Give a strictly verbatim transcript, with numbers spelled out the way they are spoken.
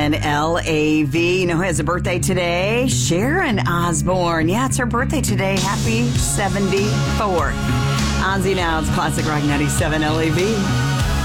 And L A V, you know who has a birthday today? Sharon Osbourne. Yeah, it's her birthday today. Happy seventy-fourth. Ozzy now, it's Classic Rock ninety-seven L A V.